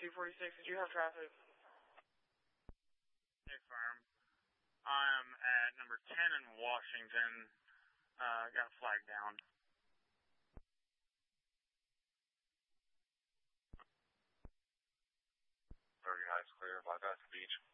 246, did you have traffic? Hey, firm. I'm at number 10 in Washington. Got a flag down. 39's clear, bypass the beach.